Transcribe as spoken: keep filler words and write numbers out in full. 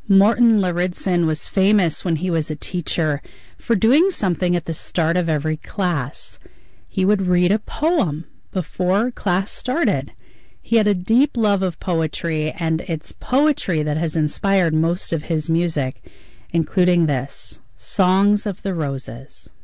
Morton Lauridsen was famous when he was a teacher for doing something at the start of every class. He would read a poem before class started. He had a deep love of poetry, and it's poetry that has inspired most of his music, including this, Songs of the Roses.